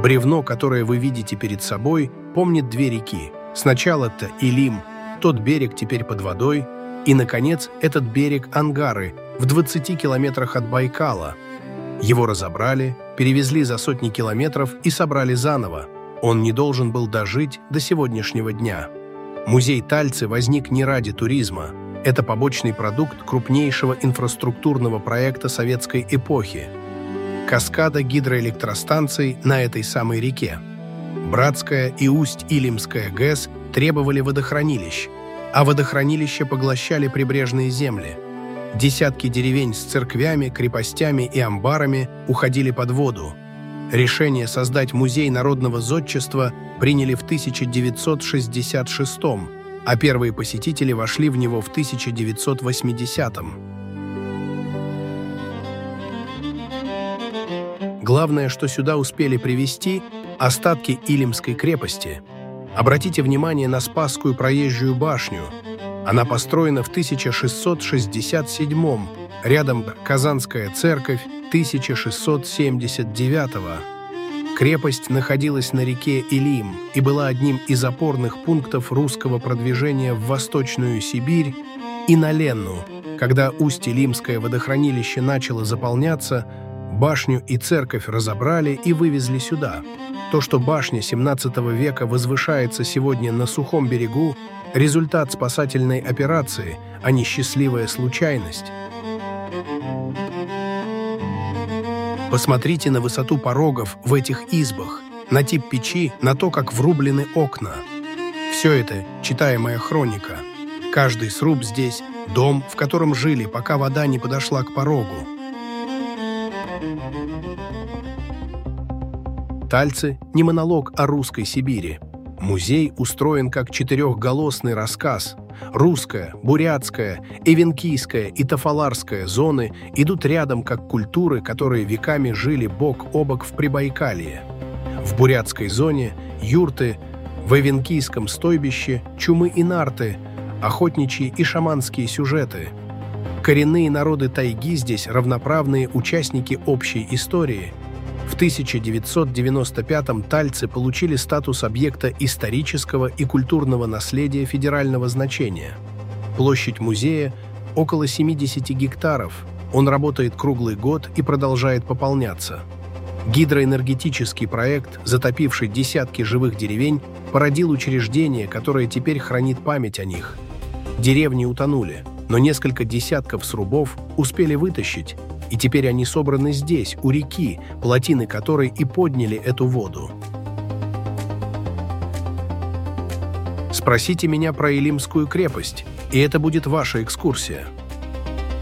Бревно, которое вы видите перед собой, помнит две реки. Сначала-то Илим, тот берег теперь под водой, и, наконец, этот берег Ангары в 20 километрах от Байкала. Его разобрали, перевезли за сотни километров и собрали заново. Он не должен был дожить до сегодняшнего дня. Музей Тальцы возник не ради туризма. Это побочный продукт крупнейшего инфраструктурного проекта советской эпохи – каскада гидроэлектростанций на этой самой реке. Братская и Усть-Илимская ГЭС требовали водохранилищ, а водохранилища поглощали прибрежные земли. Десятки деревень с церквями, крепостями и амбарами уходили под воду. Решение создать музей народного зодчества приняли в 1966, а первые посетители вошли в него в 1980-м. Главное, что сюда успели привезти – остатки Илимской крепости. Обратите внимание на Спасскую проезжую башню. Она построена в 1667-м, рядом Казанская церковь 1679-го. Крепость находилась на реке Илим и была одним из опорных пунктов русского продвижения в Восточную Сибирь и на Ленну. Когда Усть-Илимское водохранилище начало заполняться, башню и церковь разобрали и вывезли сюда. То, что башня XVII века возвышается сегодня на сухом берегу, результат спасательной операции, а не счастливая случайность. Посмотрите на высоту порогов в этих избах, на тип печи, на то, как врублены окна. Все это читаемая хроника. Каждый сруб здесь – дом, в котором жили, пока вода не подошла к порогу. Тальцы – не монолог о русской Сибири. Музей устроен как четырехголосный рассказ. Русская, бурятская, эвенкийская и тафаларская зоны идут рядом как культуры, которые веками жили бок о бок в Прибайкалье. В бурятской зоне – юрты, в эвенкийском стойбище – чумы и нарты, охотничьи и шаманские сюжеты. Коренные народы тайги здесь равноправные участники общей истории. В 1995-м тальцы получили статус объекта исторического и культурного наследия федерального значения. Площадь музея – около 70 гектаров. Он работает круглый год и продолжает пополняться. Гидроэнергетический проект, затопивший десятки живых деревень, породил учреждение, которое теперь хранит память о них. Деревни утонули, но несколько десятков срубов успели вытащить, и теперь они собраны здесь, у реки, плотины которой и подняли эту воду. Спросите меня про Илимскую крепость, и это будет ваша экскурсия.